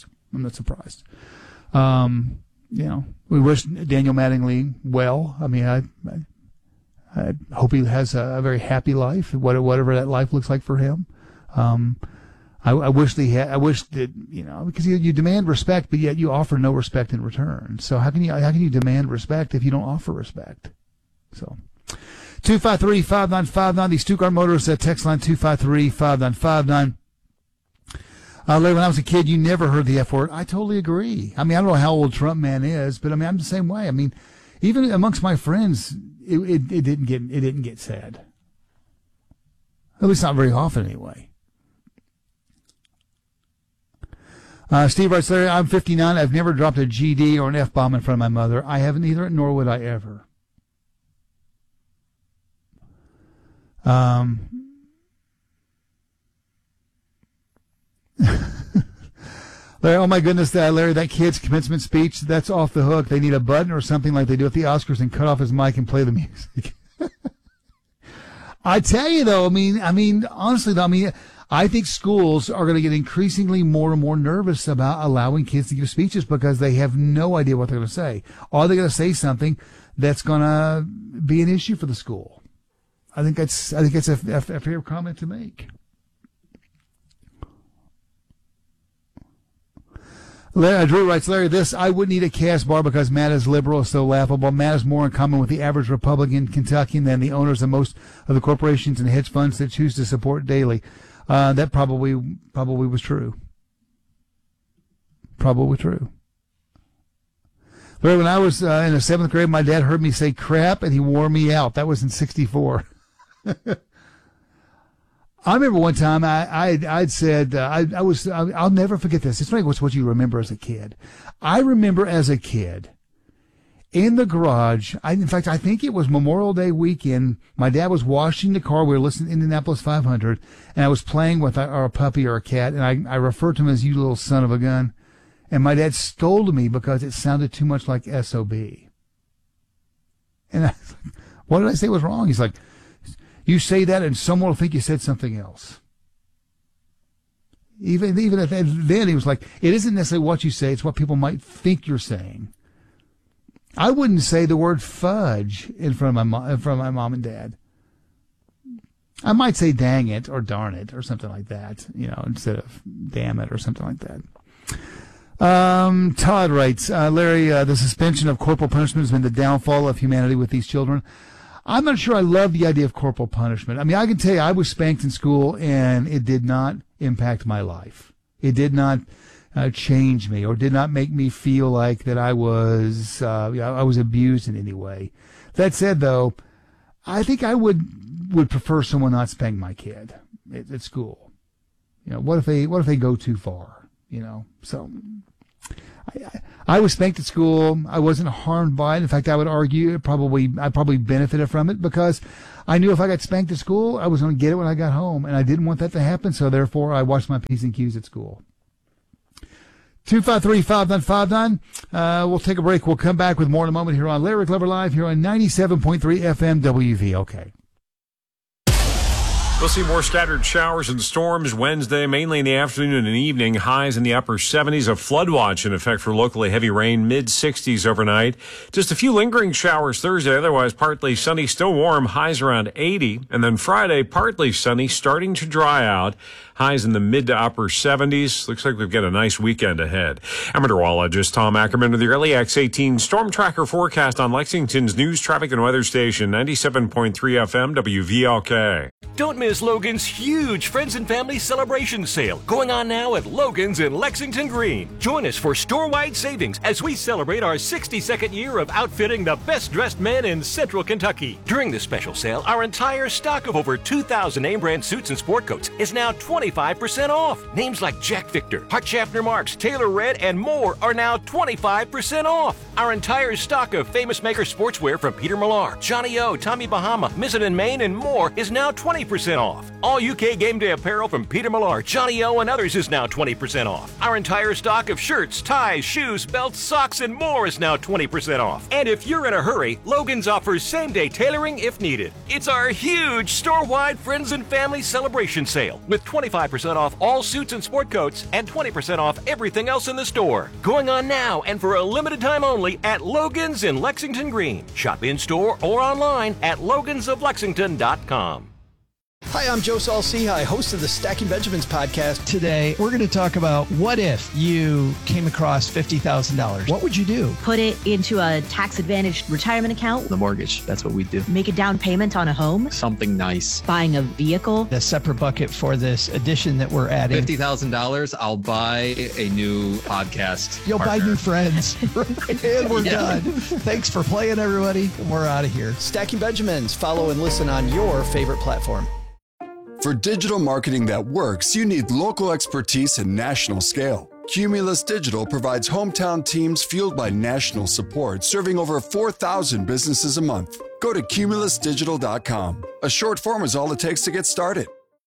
We wish Daniel Mattingly well. I mean, I hope he has a very happy life, whatever that life looks like for him. I wish that, because you demand respect, but yet you offer no respect in return. So how can you demand respect if you don't offer respect? So 253-5959, the Stuttgart Motors text line 253-5959. Larry, when I was a kid, you never heard the F word. I totally agree. I mean, I don't know how old Trump man is, but I mean, I'm the same way. I mean, even amongst my friends, it didn't get said. At least not very often, anyway. Steve writes, Larry, I'm 59. I've never dropped a GD or an F-bomb in front of my mother. I haven't either, nor would I ever. Larry, oh my goodness, Larry, that kid's commencement speech, that's off the hook. They need a button or something like they do at the Oscars and cut off his mic and play the music. I tell you though, I mean, honestly though, I think schools are going to get increasingly more and more nervous about allowing kids to give speeches, because they have no idea what they're going to say. Or they're going to say something that's going to be an issue for the school. I think that's a fair comment to make. Drew writes, Larry, I wouldn't eat a Cass bar because Matt is liberal, is so laughable. Matt has more in common with the average Republican Kentuckian than the owners of most of the corporations and hedge funds that choose to support Daley. That probably was true. Probably true. Larry, when I was in the 7th grade, my dad heard me say crap and he wore me out. That was in 1964. I remember one time I'd said, I'll never forget this. It's funny what you remember as a kid. I remember as a kid in the garage, in fact, I think it was Memorial Day weekend. My dad was washing the car. We were listening to Indianapolis 500, and I was playing with our puppy or a cat, and I referred to him as, you little son of a gun. And my dad scolded me because it sounded too much like SOB. And what did I say was wrong? He's like, you say that and someone will think you said something else. Even then he was like, it isn't necessarily what you say, it's what people might think you're saying. I wouldn't say the word fudge in front of my mom and dad. I might say dang it or darn it or something like that, instead of damn it or something like that. Todd writes, Larry, the suspension of corporal punishment has been the downfall of humanity with these children. I'm not sure I love the idea of corporal punishment. I mean, I can tell you I was spanked in school and it did not impact my life. It did not change me or did not make me feel like that I was abused in any way. That said, though, I think I would prefer someone not spank my kid at school. What if they go too far? So I was spanked at school. I wasn't harmed by it. In fact, I would argue I probably benefited from it because I knew if I got spanked at school, I was going to get it when I got home, and I didn't want that to happen. So therefore, I watched my P's and Q's at school. 253-5959. We'll take a break. We'll come back with more in a moment here on Larry Glover Live here on 97.3 FM WVLK. We'll see more scattered showers and storms Wednesday, mainly in the afternoon and evening. Highs in the upper 70s. A flood watch in effect for locally heavy rain, mid-60s overnight. Just a few lingering showers Thursday, otherwise partly sunny, still warm, highs around 80. And then Friday, partly sunny, starting to dry out. Highs in the mid to upper 70s. Looks like we've got a nice weekend ahead. I'm meteorologist Tom Ackerman with the early X18 Storm Tracker forecast on Lexington's news, traffic, and weather station, 97.3 FM WVLK. Don't miss Logan's huge Friends and Family Celebration Sale going on now at Logan's in Lexington Green. Join us for store-wide savings as we celebrate our 62nd year of outfitting the best-dressed men in Central Kentucky. During this special sale, our entire stock of over 2,000 name-brand suits and sport coats is now 25% off. Names like Jack Victor, Hart Schaffner Marks, Taylor Red, and more are now 25% off. Our entire stock of Famous Maker sportswear from Peter Millar, Johnny O, Tommy Bahama, Mizzen & Main, and more is now 20% off. All UK game day apparel from Peter Millar, Johnny O, and others is now 20% off. Our entire stock of shirts, ties, shoes, belts, socks, and more is now 20% off. And if you're in a hurry, Logan's offers same-day tailoring if needed. It's our huge store-wide Friends and Family Celebration Sale with 25% off all suits and sport coats and 20% off everything else in the store. Going on now and for a limited time only at Logan's in Lexington Green. Shop in-store or online at logansoflexington.com. Hi, I'm Joe Saul-Sehy, host of the Stacking Benjamins podcast. Today, we're going to talk about what if you came across $50,000? What would you do? Put it into a tax-advantaged retirement account. The mortgage, that's what we do. Make a down payment on a home. Something nice. Buying a vehicle. A separate bucket for this addition that we're adding. $50,000, I'll buy a new podcast. You'll partner. buy new friends. And we're done. Thanks for playing, everybody. And we're out of here. Stacking Benjamins. Follow and listen on your favorite platform. For digital marketing that works, you need local expertise and national scale. Cumulus Digital provides hometown teams fueled by national support, serving over 4,000 businesses a month. Go to cumulusdigital.com. A short form is all it takes to get started.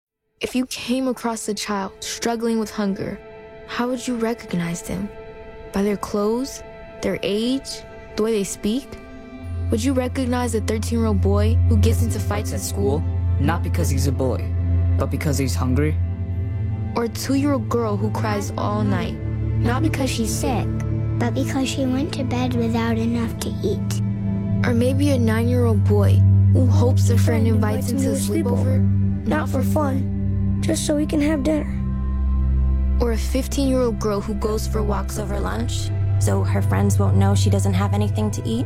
If you came across a child struggling with hunger, how would you recognize them? By their clothes, their age, the way they speak? Would you recognize a 13-year-old boy who gets into fights at school? Not because he's a boy, but because he's hungry. Or a 2-year-old girl who cries all night, not because she's sick, but because she went to bed without enough to eat. Or maybe a 9-year-old boy who hopes a friend invites him to a sleepover, not for fun, just so he can have dinner. Or a 15-year-old girl who goes for walks over lunch, so her friends won't know she doesn't have anything to eat.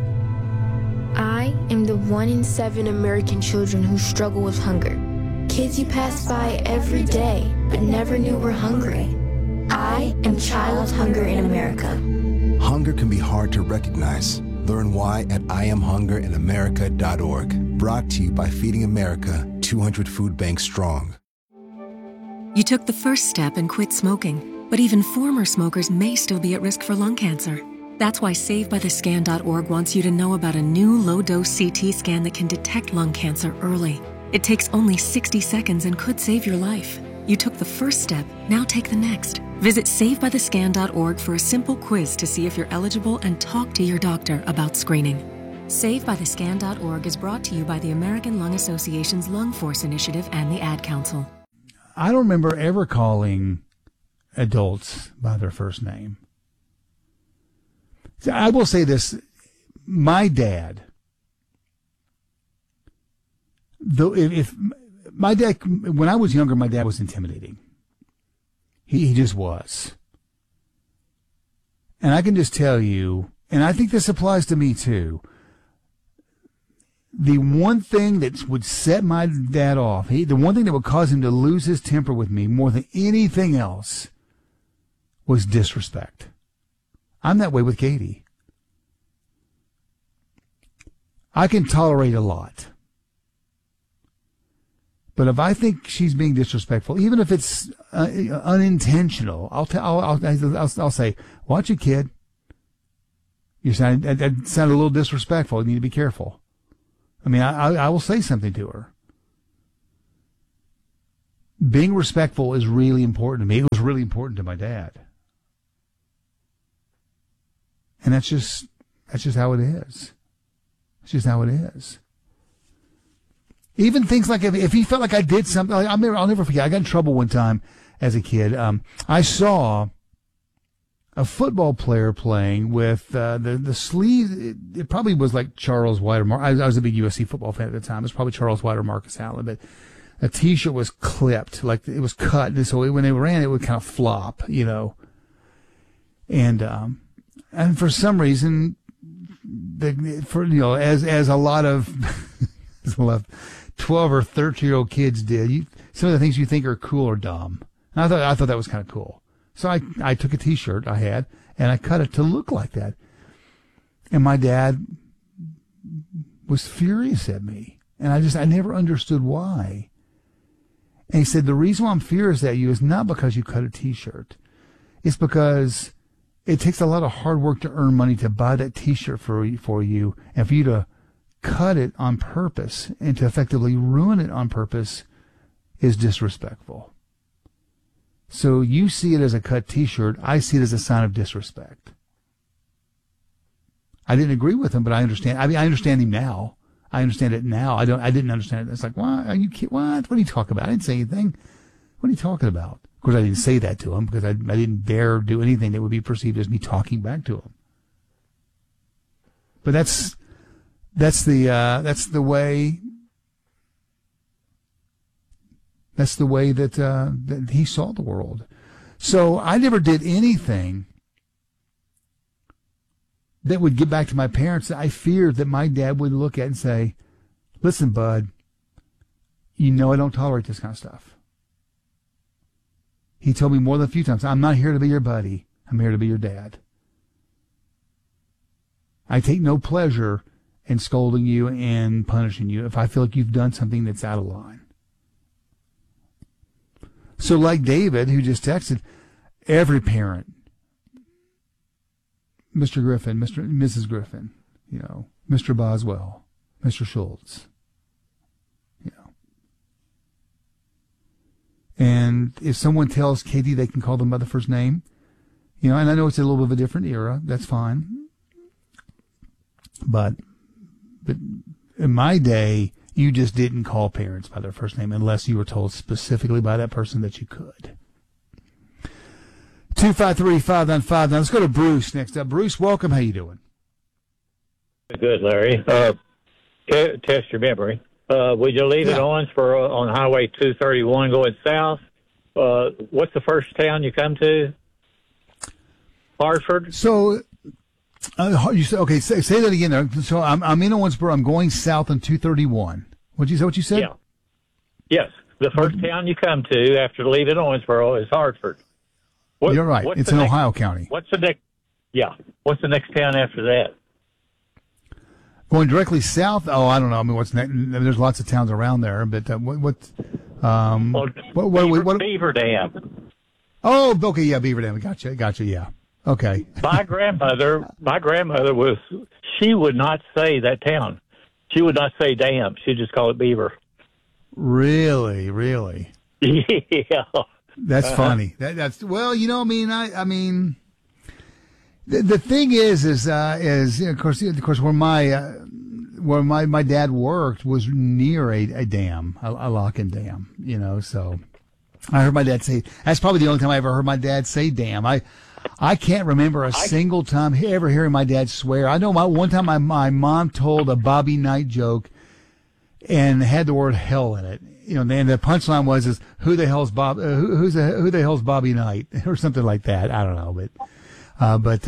I am the 1 in 7 American children who struggle with hunger. Kids you pass by every day, but never knew were hungry. I am Child Hunger in America. Hunger can be hard to recognize. Learn why at IamHungerInAmerica.org. Brought to you by Feeding America, 200 Food Banks Strong. You took the first step and quit smoking, but even former smokers may still be at risk for lung cancer. That's why SaveByTheScan.org wants you to know about a new low-dose CT scan that can detect lung cancer early. It takes only 60 seconds and could save your life. You took the first step, now take the next. Visit SaveByTheScan.org for a simple quiz to see if you're eligible and talk to your doctor about screening. SaveByTheScan.org is brought to you by the American Lung Association's Lung Force Initiative and the Ad Council. I don't remember ever calling adults by their first name. I will say this, my dad, though, if my dad, when I was younger, my dad was intimidating. He just was. And I can just tell you, and I think this applies to me too, the one thing that would set my dad off, the one thing that would cause him to lose his temper with me more than anything else was disrespect. I'm that way with Katie. I can tolerate a lot. But if I think she's being disrespectful, even if it's unintentional, I'll say, "Watch it, kid. That sounded a little disrespectful. You need to be careful." I mean, I will say something to her. Being respectful is really important to me. It was really important to my dad. And that's just how it is. It's just how it is. Even things like if he felt like I did something, I'll never forget. I got in trouble one time as a kid. I saw a football player playing with the sleeve. It probably was like Charles White or I was a big USC football fan at the time. It was probably Charles White or Marcus Allen, but a T-shirt was clipped, like it was cut, and so when they ran, it would kind of flop, And for some reason, as a lot of 12 or 13-year-old kids did, some of the things you think are cool are dumb. And I thought that was kind of cool. So I took a T-shirt I had and I cut it to look like that. And my dad was furious at me. And I never understood why. And he said, "The reason why I'm furious at you is not because you cut a T-shirt. It's because it takes a lot of hard work to earn money to buy that T-shirt for you, and for you to cut it on purpose and to effectively ruin it on purpose is disrespectful. So you see it as a cut T-shirt. I see it as a sign of disrespect." I didn't agree with him, but I understand. I mean, I understand him now. I understand it now. I didn't understand it. It's like, what? Are you kidding? What are you talking about? I didn't say anything. What are you talking about? Of course, I didn't say that to him because I didn't dare do anything that would be perceived as me talking back to him. But that's the way. That's the way that he saw the world. So I never did anything that would get back to my parents. I feared that my dad would look at and say, "Listen, bud, I don't tolerate this kind of stuff." He told me more than a few times, "I'm not here to be your buddy. I'm here to be your dad. I take no pleasure in scolding you and punishing you if I feel like you've done something that's out of line." So like David, who just texted, every parent, Mr. Griffin, Mrs. Griffin, Mr. Boswell, Mr. Schultz, And if someone tells Katie they can call them by the first name, and I know it's a little bit of a different era, that's fine. But in my day, you just didn't call parents by their first name unless you were told specifically by that person that you could. 253-595. Now let's go to Bruce next up. Bruce, welcome. How you doing? Good, Larry. Test your memory. Would you leave it on on Highway 231 going south? What's the first town you come to? Hartford. So, you said, okay. Say that again. So I'm in Owensboro. I'm going south on 231. What you said? Yeah. Yes. The first town you come to after leaving Owensboro is Hartford. You're right. It's in Ohio County. What's the next? Yeah. What's the next town after that? Going directly south? Oh, I don't know. I mean, what's next? There's lots of towns around there, but Beaver Dam. Oh, okay, yeah, Beaver Dam. Gotcha. Yeah. Okay. My grandmother she would not say that town. She would not say dam. She'd just call it Beaver. Really? Yeah. That's funny. That's well, I mean, the thing is, of course, where my dad worked was near a dam, a lock-in dam, so I heard my dad say, that's probably the only time I ever heard my dad say damn. I can't remember a single time ever hearing my dad swear. I know one time my mom told a Bobby Knight joke and had the word hell in it. And the punchline was, who the hell's Bobby Knight or something like that. I don't know, but But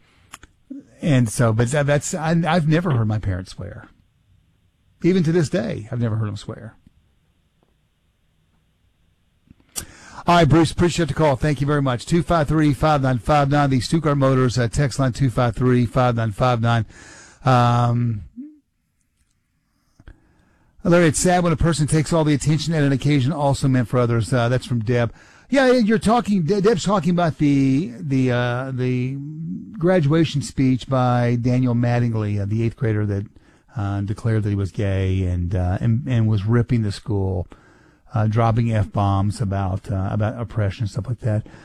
that's I've never heard my parents swear. Even to this day, I've never heard them swear. All right, Bruce, appreciate the call. Thank you very much. 253-5959, the Stuttgart Motors text line 253-5959. Larry, it's sad when a person takes all the attention at an occasion also meant for others. That's from Deb. Yeah, Deb's talking about the graduation speech by Daniel Mattingly, the 8th grader that declared that he was gay and was ripping the school, dropping F-bombs about oppression and stuff like that.